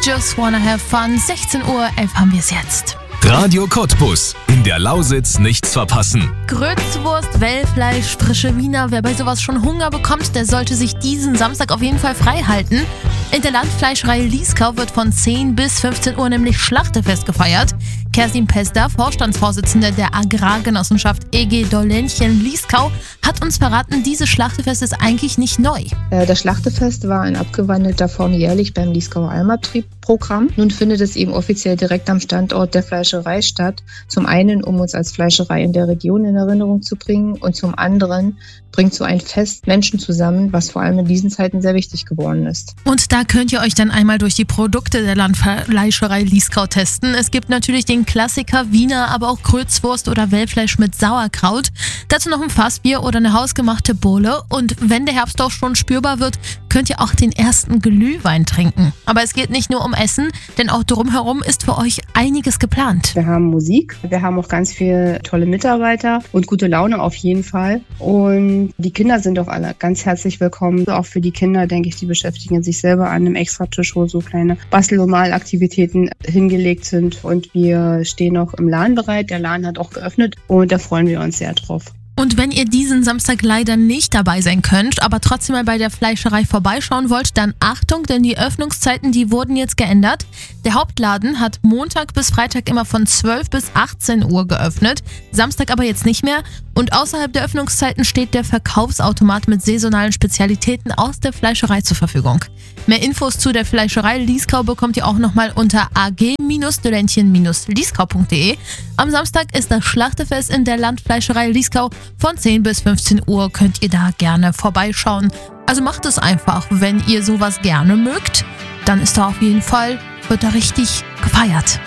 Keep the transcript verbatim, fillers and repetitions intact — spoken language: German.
Just Wanna Have Fun. sechzehn Uhr elf haben wir es jetzt. Radio Cottbus. In der Lausitz nichts verpassen. Grützwurst, Wellfleisch, frische Wiener. Wer bei sowas schon Hunger bekommt, der sollte sich diesen Samstag auf jeden Fall frei halten. In der Landfleischerei Lieskau wird von zehn bis fünfzehn Uhr nämlich Schlachtefest gefeiert. Kerstin Pester, Vorstandsvorsitzende der Agrargenossenschaft E G Dollenchen Lieskau, hat uns verraten, dieses Schlachtefest ist eigentlich nicht neu. Das Schlachtefest war in abgewandelter Form jährlich beim Lieskauer Almabtrieb-Programm. Nun findet es eben offiziell direkt am Standort der Fleischerei statt. Zum einen, um uns als Fleischerei in der Region in Erinnerung zu bringen, und zum anderen bringt so ein Fest Menschen zusammen, was vor allem in diesen Zeiten sehr wichtig geworden ist. Und da könnt ihr euch dann einmal durch die Produkte der Landfleischerei Lieskau testen. Es gibt natürlich den Klassiker Wiener, aber auch Grützwurst oder Wellfleisch mit Sauerkraut. Dazu noch ein Fassbier oder eine hausgemachte Bowle. Und wenn der Herbst auch schon spürbar wird, könnt ihr auch den ersten Glühwein trinken. Aber es geht nicht nur um Essen, denn auch drumherum ist für euch einiges geplant. Wir haben Musik, wir haben auch ganz viele tolle Mitarbeiter und gute Laune auf jeden Fall. Und die Kinder sind auch alle ganz herzlich willkommen. Auch für die Kinder, denke ich, die beschäftigen sich selber an einem Extratisch, wo so kleine Bastel- und Malaktivitäten hingelegt sind. Und wir stehen auch im Laden bereit. Der Laden hat auch geöffnet und da freuen wir uns sehr drauf. Und wenn ihr diesen Samstag leider nicht dabei sein könnt, aber trotzdem mal bei der Fleischerei vorbeischauen wollt, dann Achtung, denn die Öffnungszeiten, die wurden jetzt geändert. Der Hauptladen hat Montag bis Freitag immer von zwölf bis achtzehn Uhr geöffnet, Samstag aber jetzt nicht mehr. Und außerhalb der Öffnungszeiten steht der Verkaufsautomat mit saisonalen Spezialitäten aus der Fleischerei zur Verfügung. Mehr Infos zu der Fleischerei Lieskau bekommt ihr auch nochmal unter a g dollenchen lieskau punkt d e. Am Samstag ist das Schlachtefest in der Landfleischerei Lieskau. Von zehn bis fünfzehn Uhr könnt ihr da gerne vorbeischauen. Also macht es einfach, wenn ihr sowas gerne mögt, dann ist da auf jeden Fall, wird da richtig gefeiert.